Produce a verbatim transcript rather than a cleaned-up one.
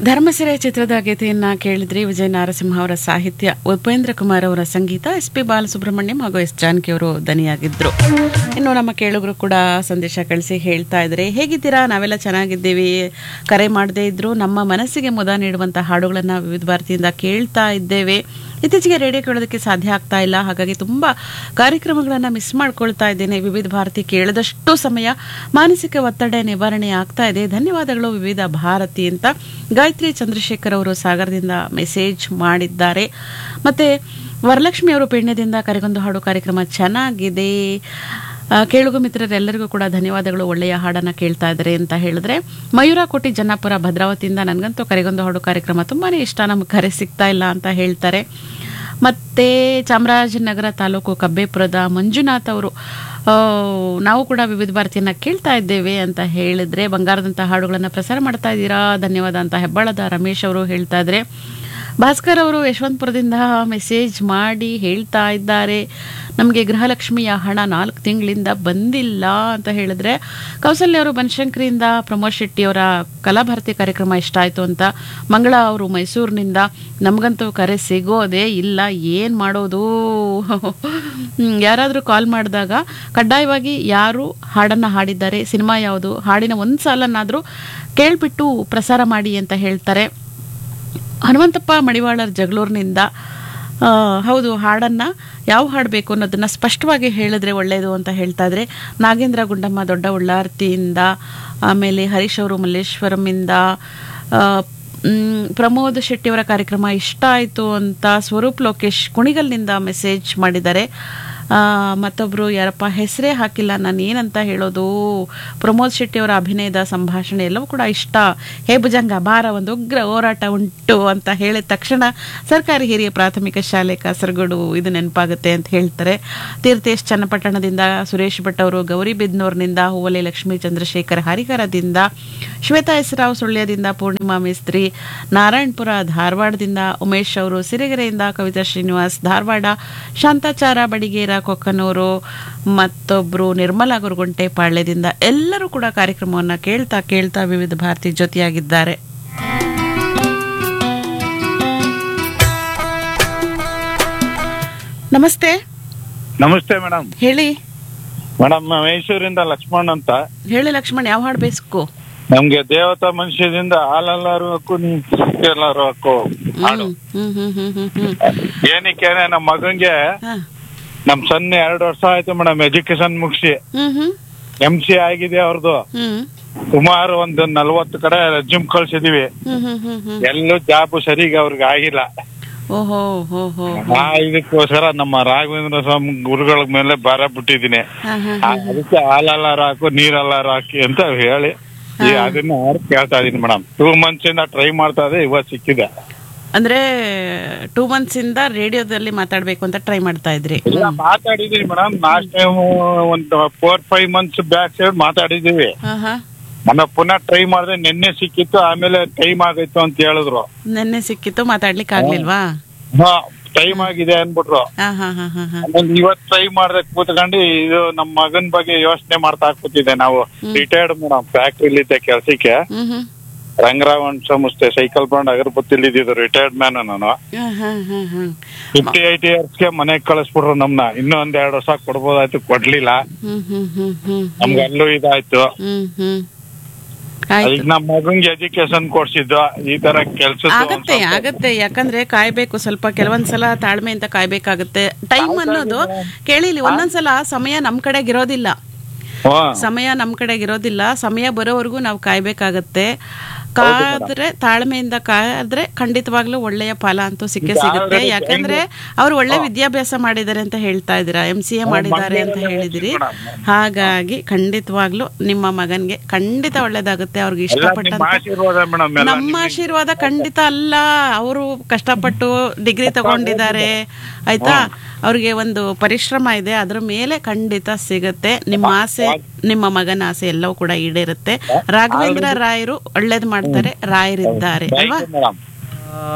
ಧರ್ಮಸೆರೆ ಚಿತ್ರದ ಗೀತೆಯನ್ನ ಕೇಳಿದ್ರಿ. ವಿಜಯ ನಾರಸಿಂಹ ಅವರ ಸಾಹಿತ್ಯ, ಉಪೇಂದ್ರ ಕುಮಾರ್ ಅವರ ಸಂಗೀತ, ಎಸ್ ಪಿ ಬಾಲಸುಬ್ರಹ್ಮಣ್ಯಂ ಹಾಗೂ ಎಸ್ ಜಾನಕಿ ಅವರು ದನಿಯಾಗಿದ್ರು. ಇನ್ನು ನಮ್ಮ ಕೇಳುಗರು ಕೂಡ ಸಂದೇಶ ಕಳಿಸಿ ಹೇಳ್ತಾ ಇದ್ದಾರೆ, ಹೇಗಿದ್ದೀರಾ? ನಾವೆಲ್ಲ ಚೆನ್ನಾಗಿದ್ದೀವಿ. ಕರೆ ಮಾಡದೇ ಇದ್ರು ನಮ್ಮ ಮನಸ್ಸಿಗೆ ಮುದ ನೀಡುವಂತಹ ಹಾಡುಗಳನ್ನ ವಿವಿಧ ಭಾರತಿಯಿಂದ ಕೇಳ್ತಾ ಇದ್ದೇವೆ. ಇತ್ತೀಚೆಗೆ ರೇಡಿಯೋ ಕೇಳೋದಕ್ಕೆ ಸಾಧ್ಯ ಆಗ್ತಾ ಇಲ್ಲ, ಹಾಗಾಗಿ ತುಂಬಾ ಕಾರ್ಯಕ್ರಮಗಳನ್ನ ಮಿಸ್ ಮಾಡ್ಕೊಳ್ತಾ ಇದ್ದೇನೆ. ವಿವಿಧ ಭಾರತಿ ಕೇಳದಷ್ಟು ಸಮಯ ಮಾನಸಿಕ ಒತ್ತಡ ನಿವಾರಣೆ ಆಗ್ತಾ ಇದೆ. ಧನ್ಯವಾದಗಳು ವಿವಿಧ ಭಾರತಿ ಅಂತ ಗಾಯತ್ರಿ ಚಂದ್ರಶೇಖರ್ ಅವರು ಸಾಗರದಿಂದ ಮೆಸೇಜ್ ಮಾಡಿದ್ದಾರೆ. ಮತ್ತೆ ವರಲಕ್ಷ್ಮಿ ಅವರು ಪೇಣ್ಯದಿಂದ ಕರೆಗೊಂದು ಹಾಡು ಕಾರ್ಯಕ್ರಮ ಚೆನ್ನಾಗಿದೆ. ಕೇಳುಗ ಮಿತ್ರರೆಲ್ಲರಿಗೂ ಕೂಡ ಧನ್ಯವಾದಗಳು, ಒಳ್ಳೆಯ ಹಾಡನ್ನ ಕೇಳ್ತಾ ಇದ್ದಾರೆ ಅಂತ ಹೇಳಿದ್ರೆ, ಮಯೂರ ಕೋಟಿ ಜನ್ನಾಪುರ ಭದ್ರಾವತಿಯಿಂದ ನನಗಂತೂ ಕರೆಗೊಂದು ಹಾಡು ಕಾರ್ಯಕ್ರಮ ತುಂಬಾನೇ ಇಷ್ಟ, ನಮ್ಗೆ ಕರೆ ಸಿಗ್ತಾ ಇಲ್ಲ ಅಂತ ಹೇಳ್ತಾರೆ. ಮತ್ತೆ ಚಾಮರಾಜನಗರ ತಾಲೂಕು ಕಬ್ಬೇಪುರದ ಮಂಜುನಾಥ್ ಅವರು ನಾವು ಕೂಡ ವಿವಿಧ ಭಾರತಿಯನ್ನ ಕೇಳ್ತಾ ಇದ್ದೇವೆ ಅಂತ ಹೇಳಿದ್ರೆ, ಬಂಗಾರದಂಥ ಹಾಡುಗಳನ್ನು ಪ್ರಸಾರ ಮಾಡ್ತಾ ಇದ್ದೀರಾ, ಧನ್ಯವಾದ ಅಂತ ಹೆಬ್ಬಾಳದ ರಮೇಶ್ ಅವರು ಹೇಳ್ತಾ ಇದ್ರೆ. ಭಾಸ್ಕರ್ ಅವರು ಯಶವಂತಪುರದಿಂದ ಮೆಸೇಜ್ ಮಾಡಿ ಹೇಳ್ತಾ ಇದ್ದಾರೆ, ನಮಗೆ ಗೃಹಲಕ್ಷ್ಮಿಯ ಹಣ ನಾಲ್ಕು ತಿಂಗಳಿಂದ ಬಂದಿಲ್ಲ ಅಂತ ಹೇಳಿದ್ರೆ. ಕೌಸಲ್ಯ ಅವರು ಬನಶಂಕರಿಯಿಂದ, ಪ್ರಮೋದ್ ಶೆಟ್ಟಿ ಅವರ ಕಲಾಭಾರತಿ ಕಾರ್ಯಕ್ರಮ ಇಷ್ಟ ಆಯಿತು ಅಂತ. ಮಂಗಳ ಅವರು ಮೈಸೂರಿನಿಂದ, ನಮಗಂತೂ ಕರೆ ಸಿಗೋದೇ ಇಲ್ಲ, ಏನು ಮಾಡೋದು? ಯಾರಾದರೂ ಕಾಲ್ ಮಾಡಿದಾಗ ಕಡ್ಡಾಯವಾಗಿ ಯಾರು ಹಾಡನ್ನು ಹಾಡಿದ್ದಾರೆ, ಸಿನಿಮಾ ಯಾವುದು, ಹಾಡಿನ ಒಂದು ಸಾಲನ್ನಾದರೂ ಕೇಳಿಬಿಟ್ಟು ಪ್ರಸಾರ ಮಾಡಿ ಅಂತ ಹೇಳ್ತಾರೆ. ಹನುಮಂತಪ್ಪ ಮಡಿವಾಳರ್ ಜಗಳೂರಿನಿಂದ, ಹೌದು, ಹಾಡನ್ನು ಯಾವ ಹಾಡು ಬೇಕು ಅನ್ನೋದನ್ನು ಸ್ಪಷ್ಟವಾಗಿ ಹೇಳಿದ್ರೆ ಒಳ್ಳೆಯದು ಅಂತ ಹೇಳ್ತಾ ಇದ್ರೆ. ನಾಗೇಂದ್ರ ಗುಂಡಮ್ಮ ದೊಡ್ಡ ಉಳ್ಳಾರ್ತಿಯಿಂದ, ಆಮೇಲೆ ಹರೀಶ್ ಅವರು ಮಲ್ಲೇಶ್ವರಮಿಂದ, ಪ್ರಮೋದ್ ಶೆಟ್ಟಿಯವರ ಕಾರ್ಯಕ್ರಮ ಇಷ್ಟ ಆಯಿತು ಅಂತ ಸ್ವರೂಪ್ ಲೋಕೇಶ್ ಕುಣಿಗಲ್ನಿಂದ ಮೆಸೇಜ್ ಮಾಡಿದ್ದಾರೆ. ಮತ್ತೊಬ್ಬರು ಯಾರಪ್ಪ ಹೆಸರೇ ಹಾಕಿಲ್ಲ, ನಾನು ಏನಂತ ಹೇಳೋದು, ಪ್ರಮೋದ್ ಶೆಟ್ಟಿಯವರ ಅಭಿನಯದ ಸಂಭಾಷಣೆ ಎಲ್ಲವೂ ಕೂಡ ಇಷ್ಟ, ಹೇ ಭುಜಂಗ ಬಾರ ಒಂದು ಉಗ್ರ ಹೋರಾಟ ಉಂಟು ಅಂತ ಹೇಳಿದ ತಕ್ಷಣ ಸರ್ಕಾರಿ ಹಿರಿಯ ಪ್ರಾಥಮಿಕ ಶಾಲೆ ಕಾಸರಗೋಡು ಇದು ನೆನಪಾಗುತ್ತೆ ಅಂತ ಹೇಳ್ತಾರೆ. ತೀರ್ಥೇಶ್ ಚನ್ನಪಟ್ಟಣದಿಂದ, ಸುರೇಶ್ ಭಟ್ ಅವರು ಗೌರಿಬಿದ್ನೂರಿನಿಂದ, ಹೂವಲೆ ಲಕ್ಷ್ಮೀ ಚಂದ್ರಶೇಖರ್ ಹರಿಹರದಿಂದ, ಶ್ವೇತಾ ಹೆಸರಾವ್ ಸುಳ್ಯದಿಂದ, ಪೂರ್ಣಿಮಾ ಮೇಸ್ತ್ರಿ ನಾರಾಯಣಪುರ ಧಾರವಾಡದಿಂದ, ಉಮೇಶ್ ಅವರು ಸಿರಿಗೆರೆಯಿಂದ, ಕವಿತಾ ಶ್ರೀನಿವಾಸ್ ಧಾರವಾಡ, ಶಾಂತಾಚಾರ ಬಡಿಗೇರ ಕೊಕ್ಕನೂರು, ಮತ್ತೊಬ್ರು ನಿರ್ಮಲಾ ಗುರುಗುಂಟೆ ಪಾಳ್ಯದಿಂದ, ಎಲ್ಲರೂ ಕೂಡ ಕಾರ್ಯಕ್ರಮವನ್ನು ಕೇಳ್ತಾ ಕೇಳ್ತಾ ವಿವಿಧ ಭಾರತಿ ಜೊತೆಯಾಗಿದ್ದಾರೆ. ನಮಸ್ತೆ. ನಮಸ್ತೆ ಮೇಡಮ್. ಹೇಳಿ ಮೇಡಮ್, ಮೈಸೂರಿಂದ ಲಕ್ಷ್ಮಣ್ ಅಂತ. ಹೇಳಿ ಲಕ್ಷ್ಮಣ್, ಯಾವ ಹಾಡು ಬೇಕು? ನಮ್ಗೆ ದೇವತಾ ಮನುಷ್ಯದಿಂದ ಹಾಲೆಲ್ಲಾರು ಹಾಕು ಎಲ್ಲಾರು ಹಾಕು ಹಾಡು. ಹ್ಮ್ ಹ್ಮ್ ಹ್ಮ್ ಹ್ಮ್ ಹ್ಮ್ ಏನಕ್ಕೆ ನಮ್ಮ ಮಗನ್ಗೆ ನಮ್ ಸಣ್ಣ ಎರಡು ವರ್ಷ ಆಯ್ತು ಮೇಡಮ್, ಎಜುಕೇಶನ್ ಮುಗಿಸಿ ಹ್ಮ್ ಹ್ಮ್ ಎಂ ಸಿ ಆಗಿದೆ ಅವ್ರದ್ದು. ಹ್ಮ್ ಸುಮಾರು ಒಂದು ನಲ್ವತ್ತು ಕಡೆ ರೆಸ್ಯೂಮ್ ಕಳ್ಸಿದೀವಿ, ಹ್ಮ್ ಹ್ಮ್ ಹ್ಮ್ ಹ್ಮ್ ಎಲ್ಲೂ ಜಾಬ್ ಸರಿಗೆ ಅವ್ರಿಗೆ ಆಗಿಲ್ಲ. ಓಹೋ ಹೋ ಹೋ ಆ ಇದಕ್ಕೋಸ್ಕರ ನಮ್ಮ ರಾಘವೇಂದ್ರ ಸ್ವಾಮಿ ಗುರುಗಳ ಮೇಲೆ ಭಾರ ಬಿಟ್ಟಿದ್ದೀನಿ. ಅದಕ್ಕೆ ಹಾಲೆಲ್ಲಾರು ಹಾಕು ನೀರೆಲ್ಲಾರು ಹಾಕಿ ಅಂತ ಹೇಳಿ ಈ ಅದನ್ನ ಕೇಳ್ತಾ ಇದೀನಿ ಮೇಡಮ್. ಟೂ ಮಂತ್ಸ್ ಇಂದ ಟ್ರೈ ಮಾಡ್ತಾ ಇದೆ, ಇವತ್ತು ಸಿಕ್ಕಿದೆ. ಅಂದ್ರೆ ಟೂ ಮಂತ್ಸ್ ಇಂದ ರೇಡಿಯೋದಲ್ಲಿ ಮಾತಾಡ್ಬೇಕು ಅಂತ ಟ್ರೈ ಮಾಡ್ತಾ ಇದ್ರಿ? ಇಲ್ಲ, ಮಾತಾಡಿದೀನಿ ಮೇಡಮ್. ಲಾಸ್ಟ್ ಟೈಮ್ ಒಂದು four five months back side ಮಾತಾಡಿದೀವಿ. ನನ್ನ ಪುನಃ ಟ್ರೈ ಮಾಡಿದೆ, ನಿನ್ನೆ ಸಿಕ್ಕಿತ್ತು, ಆಮೇಲೆ ಟೈಮ್ ಆಗೈತು ಅಂತ ಹೇಳಿದ್ರು. ನಿನ್ನೆ ಸಿಕ್ಕಿತ್ತು, ಮಾತಾಡ್ಲಿಕ್ಕೆ ಆಗ್ಲಿಲ್ವಾ? ಹಾ, ಟೈಮ್ ಆಗಿದೆ ಅನ್ಬಿಟ್ರು. ಇವತ್ ಟ್ರೈ ಮಾಡ್ದೆ ಕೂತ್ಕೊಂಡು, ಇದು ನಮ್ಮ ಮಗನ್ ಬಗ್ಗೆ ಯೋಚನೆ ಮಾಡ್ತಾ ಕೂತಿದ್ದೆ. ನಾವು ರಿಟೈರ್ಡ್ ಮೇಡಮ್, ಫ್ಯಾಕ್ಟ್ರಿಲಿದ್ದೆ ಕೆಲ್ಸಕ್ಕೆ, ರಂಗರಾವಣ್ ಸಂಸ್ಥೆ ಸೈಕಲ್ ಬ್ರಾಂಡ್ ಅಗರಬತ್ತಿಲಿ ಇದ್ದಿದ್ದು, ರಿಟೈರ್ಡ್ ಮ್ಯಾನ್ ನಾನು. ಫಿಫ್ಟಿ ಏಟ್ ಇಯರ್ಸ್ಗೆ ಮನೆಗ್ ಕಳಿಸ್ಬಿಟ್ರು ನಮ್ನ. ಇನ್ನೂ ಒಂದ್ ಎರಡು ವರ್ಷ ಕೊಡ್ಬೋದಾಯ್ತು, ಕೊಡ್ಲಿಲ್ಲ. ನಮ್ಗೆ ಅಲ್ಲೂ ಇದಾಯ್ತು. ಈಗ ನಮ್ಮ ಮಗನ್ಗೆ ಎಜುಕೇಶನ್ ಕೊಡ್ಸಿದ್ದು, ಈ ತರ ಕೆಲ್ಸ ಆಗತ್ತೆ ಆಗತ್ತೆ ಯಾಕಂದ್ರೆ ಕಾಯ್ಬೇಕು ಸ್ವಲ್ಪ, ಕೆಲವೊಂದ್ಸಲ ತಾಳ್ಮೆಯಿಂದ ಕಾಯ್ಬೇಕಾಗತ್ತೆ. ಟೈಮ್ ಅನ್ನೋದು ಕೇಳಿ, ಒಂದೊಂದ್ಸಲ ಸಮಯ ನಮ್ ಕಡೆಗಿರೋದಿಲ್ಲ, ಸಮಯ ನಮ್ ಕಡೆಗಿರೋದಿಲ್ಲ. ಸಮಯ ಬರೋವರೆಗೂ ನಾವು ಕಾಯ್ಬೇಕಾಗತ್ತೆ. ಕಾದ್ರೆ, ತಾಳ್ಮೆಯಿಂದ ಕಾದ್ರೆ ಖಂಡಿತವಾಗ್ಲೂ ಒಳ್ಳೆಯ ಫಲ ಅಂತೂ ಸಿಕ್ಕೇ ಸಿಗುತ್ತೆ. ಯಾಕಂದ್ರೆ ಅವ್ರು ಒಳ್ಳೆ ವಿದ್ಯಾಭ್ಯಾಸ ಮಾಡಿದ್ದಾರೆ ಅಂತ ಹೇಳ್ತಾ ಇದ್ದೀರಾ, ಎಂ ಸಿ ಎ ಮಾಡಿದ್ದಾರೆ ಅಂತ ಹೇಳಿದಿರಿ. ಹಾಗಾಗಿ ಖಂಡಿತವಾಗ್ಲೂ ನಿಮ್ಮ ಮಗನ್ಗೆ ಖಂಡಿತ ಒಳ್ಳೇದಾಗುತ್ತೆ. ಅವ್ರಿಗೆ ಇಷ್ಟಪಟ್ಟಂತ ನಮ್ಮ ಆಶೀರ್ವಾದ ಖಂಡಿತ ಅಲ್ಲ, ಅವರು ಕಷ್ಟಪಟ್ಟು ಡಿಗ್ರಿ ತಗೊಂಡಿದ್ದಾರೆ ಆಯ್ತಾ, ಅವ್ರಿಗೆ ಒಂದು ಪರಿಶ್ರಮ ಇದೆ, ಅದ್ರ ಮೇಲೆ ಖಂಡಿತ ಸಿಗುತ್ತೆ. ನಿಮ್ಮ ಆಸೆ, ನಿಮ್ಮ ಮಗನ ಆಸೆ ಎಲ್ಲವೂ ಕೂಡ ಈಡೇರುತ್ತೆ. ರಾಘವೇಂದ್ರ ರಾಯರು ಒಳ್ಳೇದ್ ಮಾಡ್ತಾರೆ, ರಾಯರಿದ್ದಾರೆ ಅಲ್ವಾ?